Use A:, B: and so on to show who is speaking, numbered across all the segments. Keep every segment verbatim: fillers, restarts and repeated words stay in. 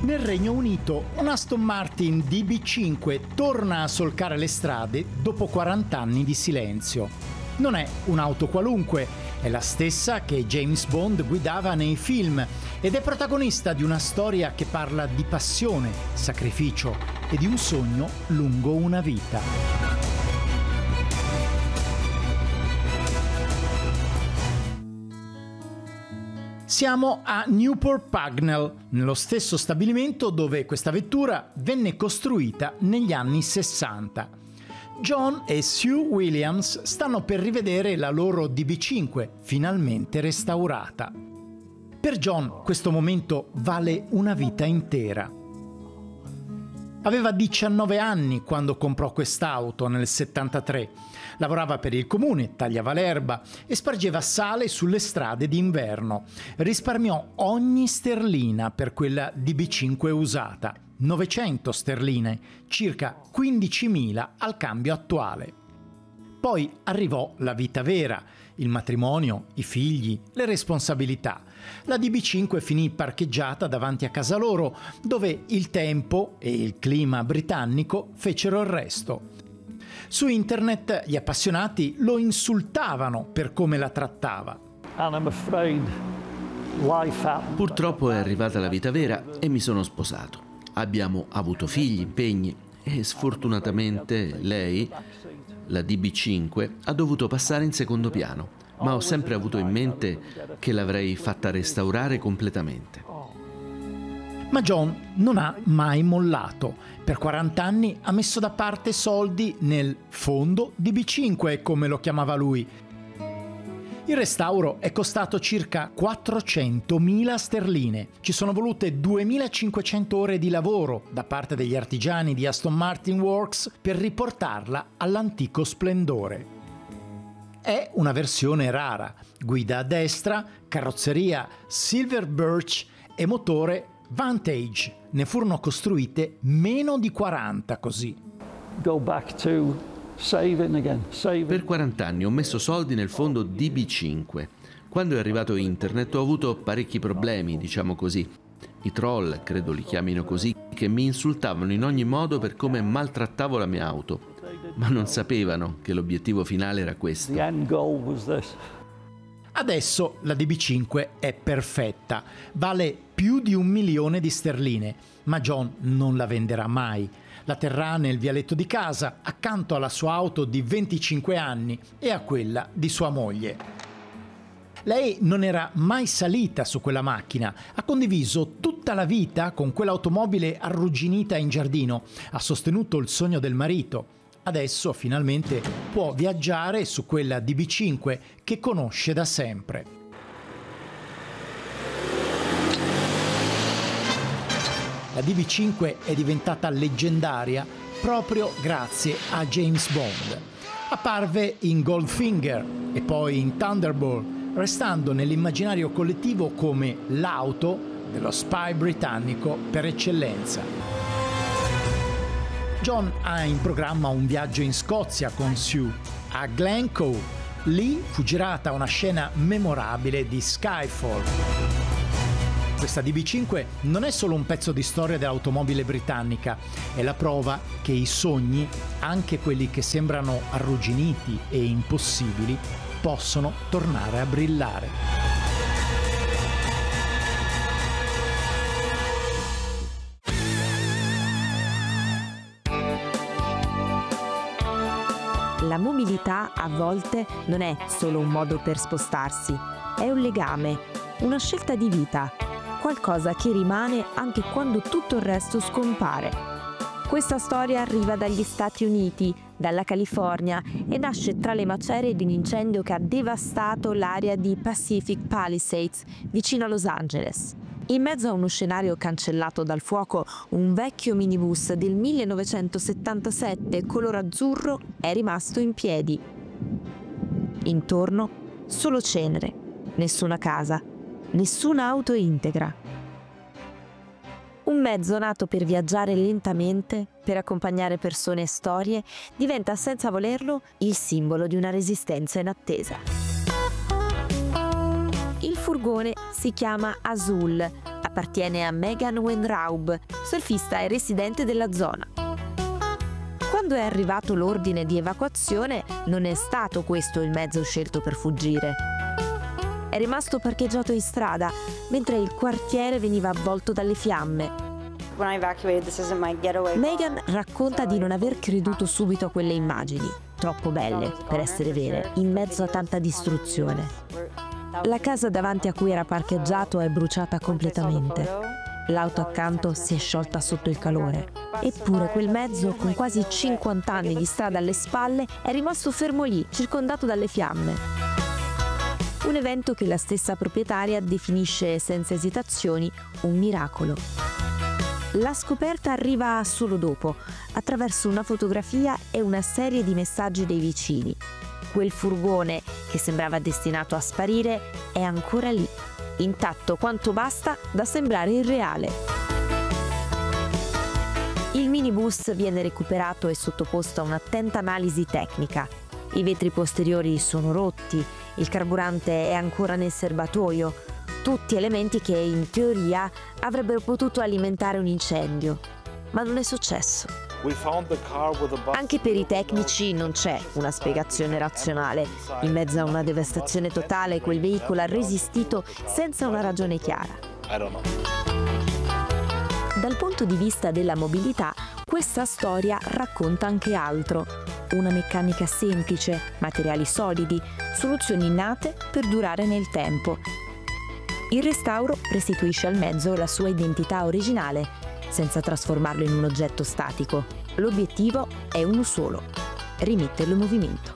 A: Nel Regno Unito un Aston Martin D B cinque torna a solcare le strade dopo quaranta anni di silenzio. Non è un'auto qualunque, è la stessa che James Bond guidava nei film ed è protagonista di una storia che parla di passione, sacrificio e di un sogno lungo una vita. Siamo a Newport Pagnell, nello stesso stabilimento dove questa vettura venne costruita negli anni sessanta. John e Sue Williams stanno per rivedere la loro D B cinque, finalmente restaurata. Per John questo momento vale una vita intera. Aveva diciannove anni quando comprò quest'auto nel settantatré. Lavorava per il comune, tagliava l'erba e spargeva sale sulle strade d'inverno. Risparmiò ogni sterlina per quella D B cinque usata, novecento sterline, circa quindicimila al cambio attuale. Poi arrivò la vita vera, il matrimonio, i figli, le responsabilità. La D B cinque finì parcheggiata davanti a casa loro, dove il tempo e il clima britannico fecero il resto. Su internet gli appassionati lo insultavano per come la trattava.
B: Purtroppo è arrivata la vita vera e mi sono sposato. Abbiamo avuto figli, impegni e sfortunatamente lei, la D B cinque, ha dovuto passare in secondo piano, ma ho sempre avuto in mente che l'avrei fatta restaurare completamente.
A: Ma John non ha mai mollato. Per quaranta anni ha messo da parte soldi nel fondo D B cinque, come lo chiamava lui. Il restauro è costato circa quattrocentomila sterline. Ci sono volute duemilacinquecento ore di lavoro da parte degli artigiani di Aston Martin Works per riportarla all'antico splendore. È una versione rara, guida a destra, carrozzeria Silver Birch e motore Vantage. Ne furono costruite meno di quaranta così.
C: Go back to saving again. Saving.
B: Per quaranta anni ho messo soldi nel fondo D B cinque. Quando è arrivato internet ho avuto parecchi problemi, diciamo così. I troll, credo li chiamino così, che mi insultavano in ogni modo per come maltrattavo la mia auto. Ma non sapevano che l'obiettivo finale era questo.
C: The end goal was this.
A: Adesso la D B cinque è perfetta, vale più di un milione di sterline, ma John non la venderà mai. La terrà nel vialetto di casa, accanto alla sua auto di venticinque anni e a quella di sua moglie. Lei non era mai salita su quella macchina, ha condiviso tutta la vita con quell'automobile arrugginita in giardino, ha sostenuto il sogno del marito. Adesso finalmente può viaggiare su quella D B cinque che conosce da sempre. La D B cinque è diventata leggendaria proprio grazie a James Bond. Apparve in Goldfinger e poi in Thunderball, restando nell'immaginario collettivo come l'auto dello spy britannico per eccellenza. John ha in programma un viaggio in Scozia con Sue, a Glencoe. Lì fu girata una scena memorabile di Skyfall. Questa D B cinque non è solo un pezzo di storia dell'automobile britannica, è la prova che i sogni, anche quelli che sembrano arrugginiti e impossibili, possono tornare a brillare.
D: La mobilità a volte non è solo un modo per spostarsi, è un legame, una scelta di vita, qualcosa che rimane anche quando tutto il resto scompare. Questa storia arriva dagli Stati Uniti, dalla California, e nasce tra le macerie di un incendio che ha devastato l'area di Pacific Palisades, vicino a Los Angeles. In mezzo a uno scenario cancellato dal fuoco, un vecchio minibus del millenovecentosettantasette color azzurro è rimasto in piedi. Intorno solo cenere, nessuna casa, nessuna auto integra. Un mezzo nato per viaggiare lentamente, per accompagnare persone e storie, diventa senza volerlo il simbolo di una resistenza in attesa. Il furgone si chiama Azul, appartiene a Megan Wenraub, surfista e residente della zona. Quando è arrivato l'ordine di evacuazione, non è stato questo il mezzo scelto per fuggire. È rimasto parcheggiato in strada, mentre il quartiere veniva avvolto dalle fiamme. Megan racconta di non aver creduto subito a quelle immagini, troppo belle per essere vere, in mezzo a tanta distruzione. La casa davanti a cui era parcheggiato è bruciata completamente. L'auto accanto si è sciolta sotto il calore. Eppure quel mezzo, con quasi cinquanta anni di strada alle spalle, è rimasto fermo lì, circondato dalle fiamme. Un evento che la stessa proprietaria definisce senza esitazioni un miracolo. La scoperta arriva solo dopo, attraverso una fotografia e una serie di messaggi dei vicini. Quel furgone, che sembrava destinato a sparire, è ancora lì, intatto quanto basta da sembrare irreale. Il minibus viene recuperato e sottoposto a un'attenta analisi tecnica. I vetri posteriori sono rotti, il carburante è ancora nel serbatoio, tutti elementi che in teoria avrebbero potuto alimentare un incendio, ma non è successo. Anche per i tecnici non c'è una spiegazione razionale. In mezzo a una devastazione totale, quel veicolo ha resistito senza una ragione chiara. Dal punto di vista della mobilità, questa storia racconta anche altro. Una meccanica semplice, materiali solidi, soluzioni nate per durare nel tempo. Il restauro restituisce al mezzo la sua identità originale, senza trasformarlo in un oggetto statico. L'obiettivo è uno solo: rimetterlo in movimento.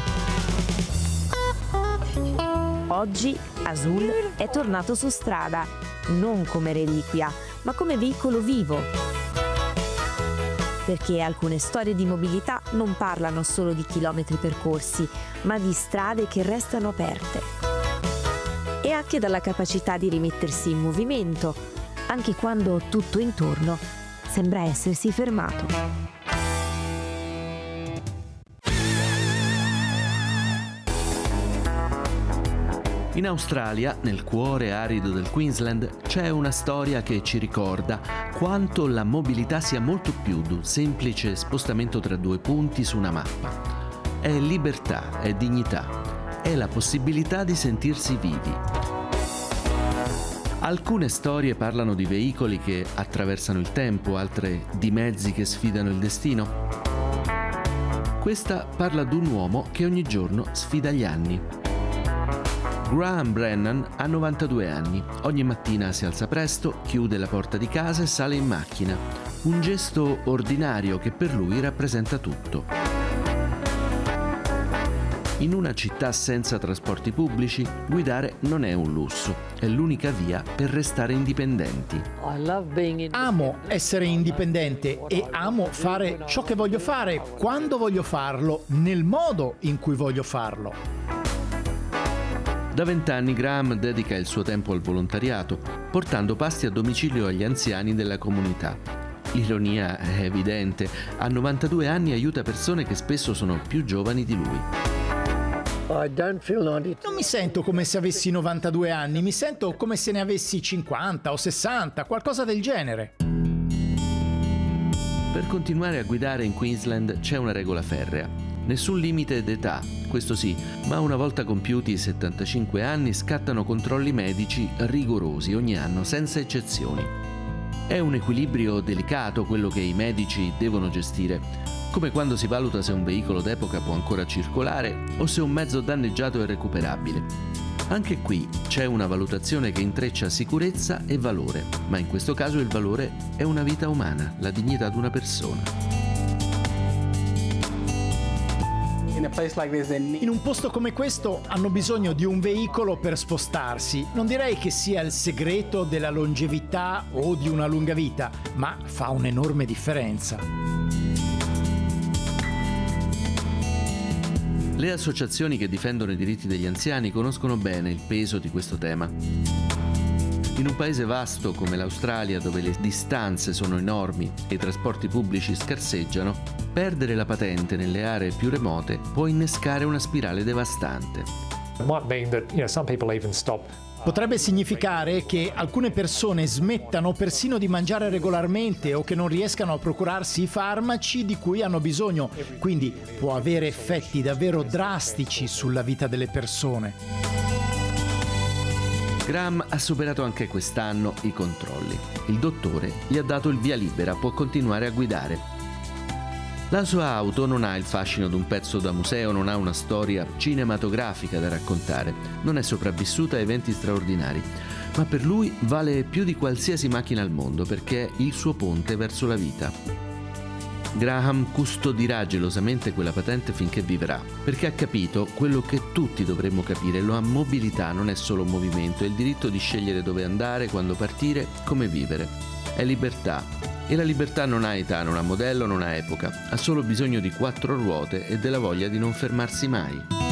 D: Oggi Azul è tornato su strada, non come reliquia, ma come veicolo vivo. Perché alcune storie di mobilità non parlano solo di chilometri percorsi, ma di strade che restano aperte. E anche dalla capacità di rimettersi in movimento, anche quando tutto intorno sembra essersi fermato.
B: In Australia, nel cuore arido del Queensland, c'è una storia che ci ricorda quanto la mobilità sia molto più di un semplice spostamento tra due punti su una mappa. È libertà, è dignità, è la possibilità di sentirsi vivi. Alcune storie parlano di veicoli che attraversano il tempo, altre di mezzi che sfidano il destino. Questa parla di un uomo che ogni giorno sfida gli anni. Graham Brennan ha novantadue anni. Ogni mattina si alza presto, chiude la porta di casa e sale in macchina. Un gesto ordinario che per lui rappresenta tutto. In una città senza trasporti pubblici, guidare non è un lusso, è l'unica via per restare indipendenti.
A: Amo essere indipendente e amo fare ciò che voglio fare, quando voglio farlo, nel modo in cui voglio farlo.
B: Da vent'anni Graham dedica il suo tempo al volontariato, portando pasti a domicilio agli anziani della comunità. L'ironia è evidente, a novantadue anni aiuta persone che spesso sono più giovani di lui.
A: Non mi sento come se avessi novantadue anni, mi sento come se ne avessi cinquanta o sessanta, qualcosa del genere.
B: Per continuare a guidare in Queensland c'è una regola ferrea. Nessun limite d'età, questo sì, ma una volta compiuti i settantacinque anni scattano controlli medici rigorosi ogni anno, senza eccezioni. È un equilibrio delicato quello che i medici devono gestire, come quando si valuta se un veicolo d'epoca può ancora circolare o se un mezzo danneggiato è recuperabile. Anche qui c'è una valutazione che intreccia sicurezza e valore, ma in questo caso il valore è una vita umana, la dignità di una persona.
A: In un posto come questo hanno bisogno di un veicolo per spostarsi. Non direi che sia il segreto della longevità o di una lunga vita, ma fa un'enorme differenza.
B: Le associazioni che difendono i diritti degli anziani conoscono bene il peso di questo tema. In un paese vasto come l'Australia, dove le distanze sono enormi e i trasporti pubblici scarseggiano, perdere la patente nelle aree più remote può innescare una spirale devastante.
A: Potrebbe significare che alcune persone smettano persino di mangiare regolarmente o che non riescano a procurarsi i farmaci di cui hanno bisogno, quindi può avere effetti davvero drastici sulla vita delle persone.
B: Graham ha superato anche quest'anno i controlli. Il dottore gli ha dato il via libera, può continuare a guidare. La sua auto non ha il fascino di un pezzo da museo, non ha una storia cinematografica da raccontare, non è sopravvissuta a eventi straordinari, ma per lui vale più di qualsiasi macchina al mondo perché è il suo ponte verso la vita. Graham custodirà gelosamente quella patente finché vivrà, perché ha capito quello che tutti dovremmo capire: la mobilità non è solo movimento, è il diritto di scegliere dove andare, quando partire, come vivere. È libertà. E la libertà non ha età, non ha modello, non ha epoca, ha solo bisogno di quattro ruote e della voglia di non fermarsi mai.